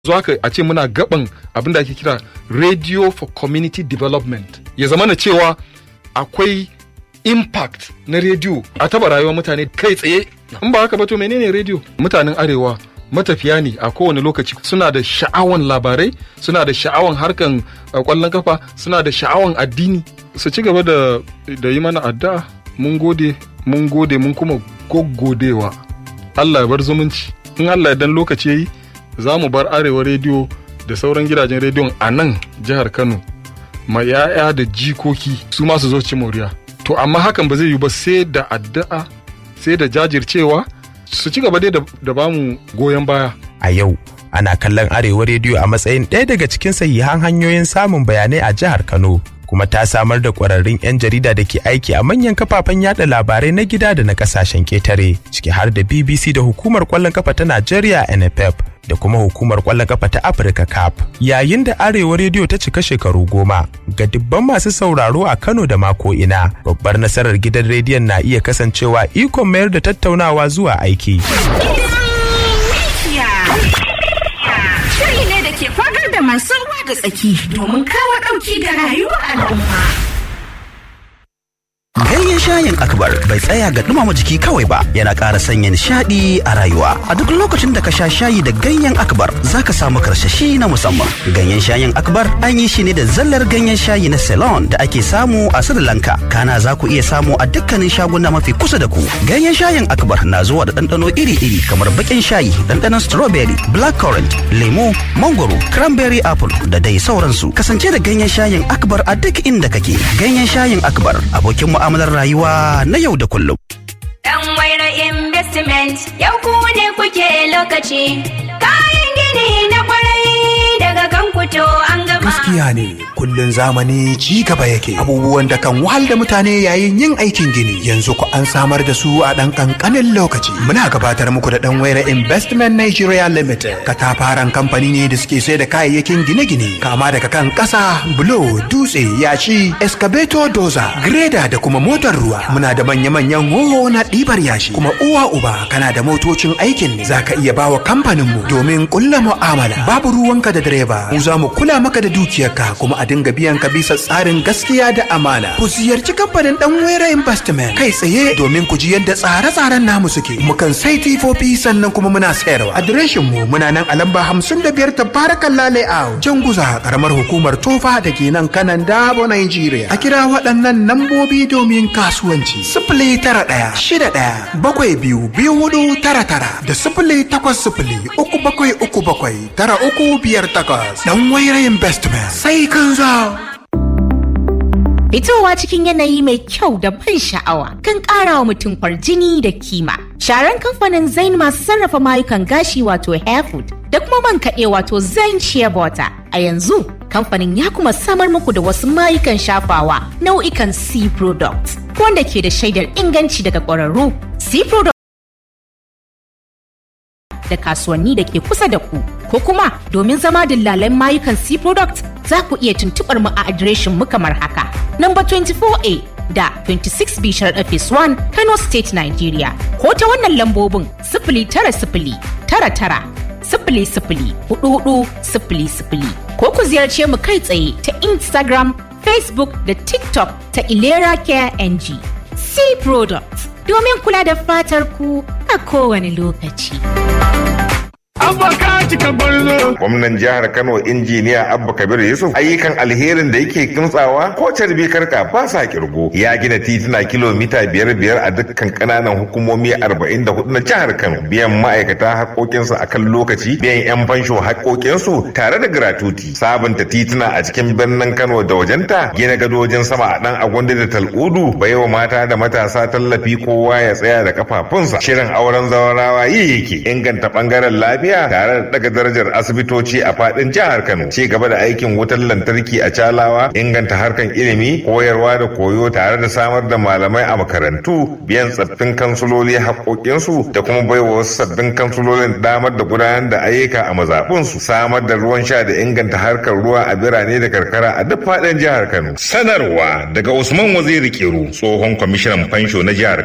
Zo haka a ce muna gaban abin da ake kira Radio for Community Development. Ya zama na cewa akwai impact na radio a taba rayuwar mutane kai tsaye. In ba haka ba to menene radio? Mutanen Arewa matafiya ne a kowane lokaci, suna da sha'awan labarai, suna da sha'awan harkan kwallon kafa, suna da sha'awan addini. Su ci gaba da yi mana addu'a. Mun gode mun kuma goggodewa. Allah ya bar zumunci. In Allah ya dan lokaci yayi za mu bar Arewa rediyo da sauran gidajen rediyon a nan jihar Kano ma ya'ya da jikoki su ma su zo ci moriya. To amma hakan ba zai yi ba sai da addu'a, sai da jajircewa, su ci gaba dai da bamu goyon baya. A yau ana kallon Arewa rediyo a matsayin ɗaya daga cikin sahihan hanyoyin samun bayanai a jihar Kano, kuma ta samar da ƙwararrun 'yan jarida da ke aiki a manyan kafafen yada labarai na gida da na ƙasashen ƙetare, ciki har da BBC da hukumar ƙwallon kafa ta Najeriya NFF da kuma hukumar ƙwallon kafa ta Afirka CAF. Yayin da Arewa rediyo ta cika shekaru 10 ga dubban masu sauraro a Kano da mako ina, babbar nasarar gidan rediyon na iya kasancewa ikon mayar da tattaunawa zuwa aiki. Shiri ne da ke fagar da masu ruwa da tsaki domin kawo ɗauki ga rayuwar al'umma. Ganyen shayin Akbar bai tsaya ga dumama jiki kawai ba, yana ƙara sanya nishaɗi a rayuwa. A duk lokacin da ka sha shayi da ganyen Akbar zaka samu karsashi na musamman. Ganyen shayin Akbar an yi shi ne da zallar ganyen shayi na Ceylon da ake samu a Sri Lanka. Kana za ku iya samu a dukkanin shaguna mafi kusa da ku. Ganyen shayin Akbar na zuwa da ɗanɗano iri-iri kamar baƙin shayi, ɗanɗanon strawberry, blackcurrant, lemo, mangoro, cranberry apple da dai sauransu. Kasance da ganyen shayin Akbar a duk inda kake. Ganyen shayin Akbar abokin mu'amalar rayuwa na yau da kullum. Dan Waira Investment yau ku ne kuke lokaci. Kayan gini na kwarai daga kan kuto an gama. Gaskiya ne, kullun zamani ci gaba yake. Abubuwan da kan wahal da mutane yayin yin aikin gini yanzu ku an samar da su a ɗan ƙanƙanin lokaci. Muna gabatar muku da Dan Waira Investment Nigeria Limited. Katafaren kamfani ne da suke sai da kayayyakin gine-gine kama daga kan ƙasa, bulo, dutse, yashi, excavator doza, greda da kuma motar ruwa. Muna da manya-manyan hoho na ɗibar yashi. Kuma uwa uba kana da motocin aikin ne. Za ka iya bawa kamfaninmu domin ƙulla mu'amala. Babu ruwanka da direba. Mu za mu kula maka da dukiyarka kuma a dinga biyan ka bisa tsarin gaskiya da amana. Ku ziyarci kamfanin Dan Waira Investment kai tsaye domin ku ji yadda tsare-tsaren namu suke. Mukan sai tifofi sannan kuma muna sayarwa. Adireshin mu muna nan a lamba 55 Tabarakallah Layout, Janguza, karamar hukumar Tofa da ke nan Kanan Dabo, Nigeria. A kira waɗannan lambobi domin kasuwanci. 091-72-2499 da 080-3737-9358. Dan Waira Investment sai kan zo. Fitowa cikin yanayi mai kyau da ban sha'awa kan ƙara wa mutum kwarjini da kima. Sharan kamfanin Zain masu sarrafa mayukan gashi wato Hairfood da kuma man kaɗe wato Zain Shea Butter. A yanzu kamfanin ya kuma samar muku da wasu mayukan shafawa nau'ikan C products wanda ke da shaidar inganci daga ƙwararru. C products da kasuwanni da ke kusa da ku, ko kuma domin zama dillalan mayukan C product za ku iya tuntuɓar mu a adireshin mu kamar haka. Number 24A da 26B Sharaɗa Phase 1 Kano State, Nigeria. Ko ta wannan lambobin 09099004400 ko ku ziyarce mu kai tsaye ta Instagram, Facebook da TikTok ta Ilera Care NG. C Products domin kula da fatar ku a kowane lokaci. Gwamnan jihar Kano injiniya Abba Kabir Yusuf ayyukan alherin da yake kimtsawa ko carbi karka ba sa kirgo. Ya gina tituna kilomita 5 a dukkan kananan hukumomi 44 na jihar Kano. Biyan ma'aikata haƙoƙinsu a kan lokaci, biyan 'yan fansho haƙoƙinsu tare da gratuti. Sabunta tituna a cikin birnin Kano da wajenta, gina gadojin sama a ɗan agwandi da tal'udu, baiwa mata da matasa tallafi kowa ya tsaya da kafafunsa. Shirin auren zawarawa yi yake inganta ɓangaren lafiya tare da daga darajar asibitoci a fadin jihar Kano. Ci gaba da aikin wutar lantarki a Calawa, inganta harkan ilimi, koyarwa da koyo tare da samar da malamai a makarantu, biyan tsaffin kansuloli haƙoƙinsu da kuma baiwa wasu sabbin kansulolin damar da gudanar da ayyuka a mazaɓunsu, samar da ruwan sha da inganta harkar ruwa a birane da karkara a duk fadin jihar Kano. Sanarwa daga Usman Waziri Kiru, tsohon kwamishinan fansho na jihar